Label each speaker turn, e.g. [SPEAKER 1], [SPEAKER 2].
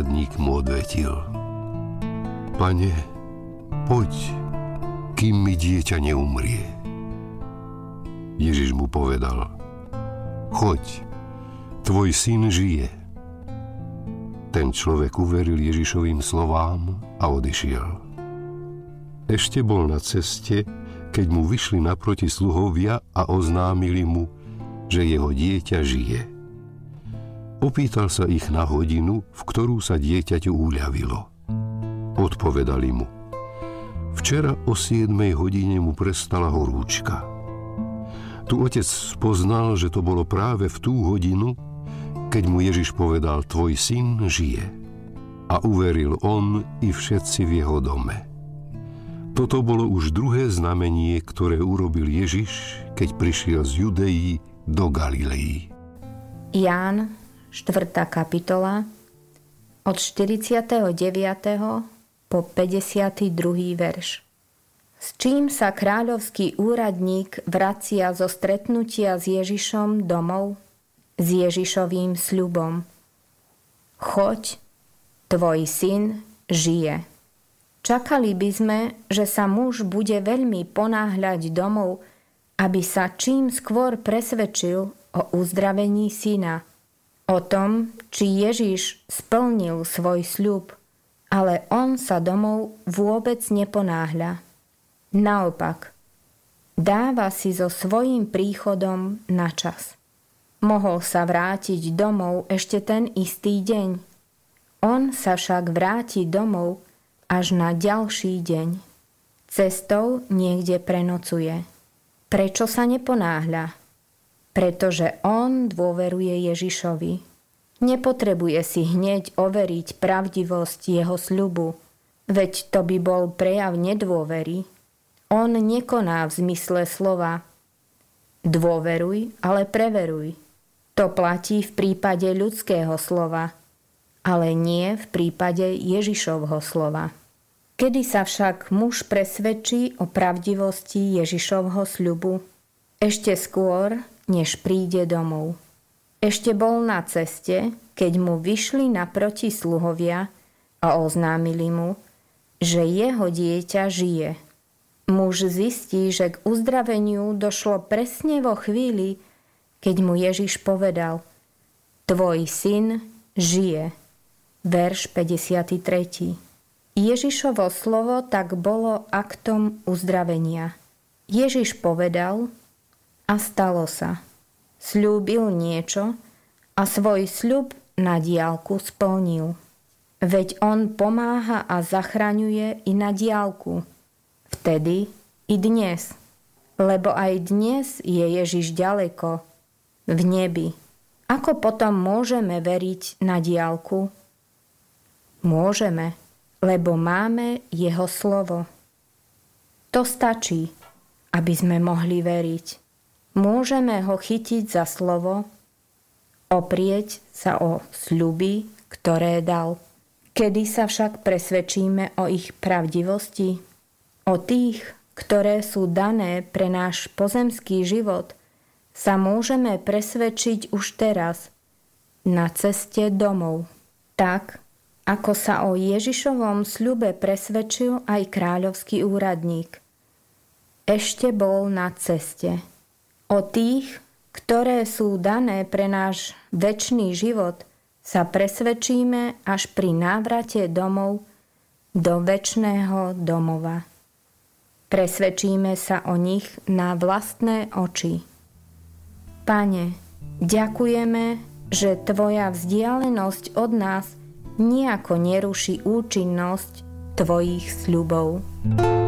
[SPEAKER 1] úradník mu odvetil: Pane, poď, kým mi dieťa neumrie. Ježiš mu povedal: Choď, tvoj syn žije. Ten človek uveril Ježišovým slovám a odišiel. Ešte bol na ceste, keď mu vyšli naproti sluhovia a oznámili mu, že jeho dieťa žije. Opýtal sa ich na hodinu, v ktorú sa dieťaťu uľavilo. Odpovedali mu: Včera o 7 hodine mu prestala horúčka. Tu otec spoznal, že to bolo práve v tú hodinu, keď mu Ježiš povedal: Tvoj syn žije. A uveril on i všetci v jeho dome. Toto bolo už druhé znamenie, ktoré urobil Ježiš, keď prišiel z Judei do Galilei.
[SPEAKER 2] Ján, 4. kapitola, od 49. po 52. verš. S čím sa kráľovský úradník vracia zo stretnutia s Ježišom domov? S Ježišovým sľubom: Choď, tvoj syn žije. Čakali by sme, že sa muž bude veľmi ponáhľať domov, aby sa čím skôr presvedčil o uzdravení syna, o tom, či Ježiš splnil svoj sľub, ale on sa domov vôbec neponáhľa. Naopak, dáva si so svojím príchodom na čas. Mohol sa vrátiť domov ešte ten istý deň. On sa však vráti domov až na ďalší deň. Cestou niekde prenocuje. Prečo sa neponáhľa? Pretože on dôveruje Ježišovi. Nepotrebuje si hneď overiť pravdivosť jeho sľubu, veď to by bol prejav nedôvery. On nekoná v zmysle slova dôveruj, ale preveruj. To platí v prípade ľudského slova, ale nie v prípade Ježišovho slova. Kedy sa však muž presvedčí o pravdivosti Ježišovho sľubu? Ešte skôr, než príde domov. Ešte bol na ceste, keď mu vyšli naproti sluhovia a oznámili mu, že jeho dieťa žije. Muž zistí, že k uzdraveniu došlo presne vo chvíli, keď mu Ježiš povedal: Tvoj syn žije. Verš 53. Ježišovo slovo tak bolo aktom uzdravenia. Ježiš povedal a stalo sa. Sľúbil niečo a svoj sľub na diaľku splnil. Veď on pomáha a zachraňuje i na diaľku. Vtedy i dnes. Lebo aj dnes je Ježiš ďaleko, v nebi. Ako potom môžeme veriť na diaľku? Môžeme, lebo máme jeho slovo. To stačí, aby sme mohli veriť. Môžeme ho chytiť za slovo, oprieť sa o sľuby, ktoré dal. Kedy sa však presvedčíme o ich pravdivosti? O tých, ktoré sú dané pre náš pozemský život, sa môžeme presvedčiť už teraz, na ceste domov. Tak, ako sa o Ježišovom sľube presvedčil aj kráľovský úradník. Ešte bol na ceste. O tých, ktoré sú dané pre náš večný život, sa presvedčíme až pri návrate domov do večného domova. Presvedčíme sa o nich na vlastné oči. Pane, ďakujeme, že Tvoja vzdialenosť od nás nejako neruší účinnosť Tvojich sľubov.